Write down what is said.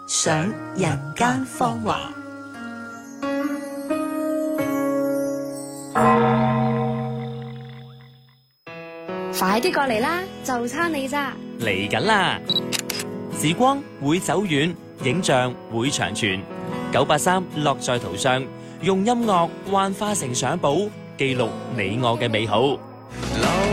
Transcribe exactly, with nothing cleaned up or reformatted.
賞人間芳華。 快啲過嚟啦，就差你咋。 嚟緊啦！時光會走遠，影像會長存。九八三樂在途上，用音樂幻化成相簿，記錄你我嘅美好。